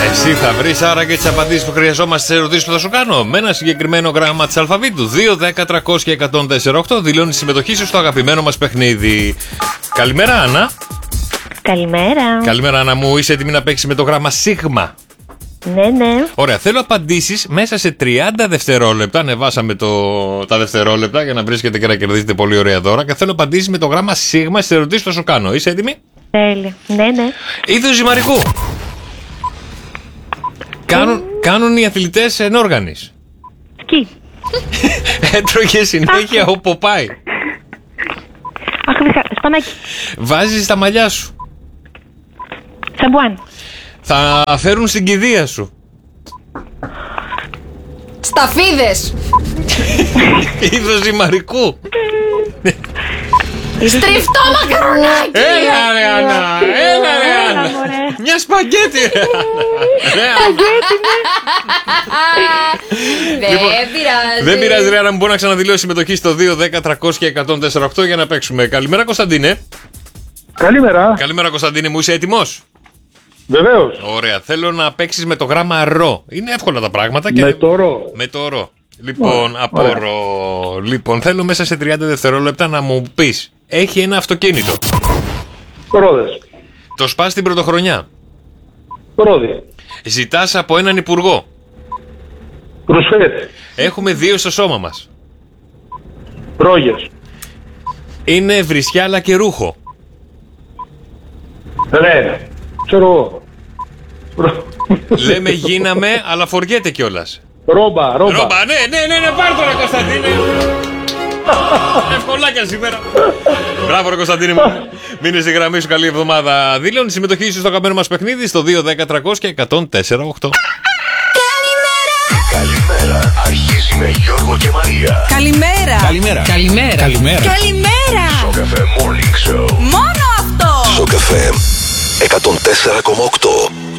Εσύ θα βρεις άρα και τις απαντήσεις που χρειαζόμαστε στις ερωτήσεις που θα σου κάνω με ένα συγκεκριμένο γράμμα της αλφαβήτου. 2, 10, 300 και 104,8 δηλώνει συμμετοχή σου στο αγαπημένο μας παιχνίδι. Καλημέρα, Άννα. Καλημέρα. Καλημέρα, Άννα μου. Είσαι έτοιμη να παίξεις με το γράμμα σίγμα? Ναι, ναι. Ωραία, θέλω απαντήσεις μέσα σε 30 δευτερόλεπτα. Ανεβάσαμε τα δευτερόλεπτα για να βρίσκετε και να κερδίσετε πολύ ωραία δώρα. Και θέλω απαντήσεις με το γράμμα σίγμα στις ερωτήσεις που θα σου κάνω. Είσαι έτοιμη? Τέλεια. Ναι, ναι. Είδος ζυμαρικού. Κάνουν οι αθλητές ενόργανης. Σκι. Έτρωγε συνέχεια ο Ποπάι. Αχ, σπανάκι. Βάζεις τα μαλλιά σου. Σαμπουάν. Θα φέρουν στην κηδεία σου. Σταφίδες. Είδος ζυμαρικού. Στριφτό μακαρονάκι. Έλα ρε Άννα. Έλα ρε Άννα. Μια σπαγκέτη ρε Δεν πειράζει. Δεν πειράζει ρε Άννα, μου μπορεί να ξαναδηλώσει συμμετοχή στο 2, 10, 300 και 104,8 για να παίξουμε. Καλημέρα Κωνσταντίνε. Καλημέρα. Καλημέρα Κωνσταντίνε μου, είσαι έτοιμος? Βεβαίως. Ωραία, θέλω να παίξεις με το γράμμα ρο. Είναι εύκολα τα πράγματα και... Με το ρο. Με το ρο. Λοιπόν, από ρο. Λοιπόν, θέλω μέσα σε 30 δευτερόλεπτα να μου πεις. Έχει ένα αυτοκίνητο. Ρόδες. Το σπάς στην πρωτοχρονιά. Ρόδι. Ζητάς από έναν υπουργό. Ρουσφέτη. Έχουμε 2 στο σώμα μας. Ρόγες. Είναι βρισιά αλλά και ρούχο. Ρε. Ξέρω εγώ. Λέμε γίναμε αλλά φοριέται κιόλας. Ρόμπα. Ρόμπα, ναι, πάρ' το ρε Κωνσταντίνε. Ευκολάκια σήμερα. Μπράβο ρε Κωνσταντίνε μου. Μείνε στη γραμμή σου, καλή εβδομάδα. Δήλωνε συμμετοχή σου στο αγαπημένο μας παιχνίδι στο 2, 10, 300 και 104,8. Καλημέρα, αρχίζει με Γιώργο και Μαρία. Καλημέρα. Καλημέρα. Καλημέρα. Καλημέρα. Καλημέρα. Σοκαφέ Morning Show. Μόνο αυτό. Σοκαφέ 104,8.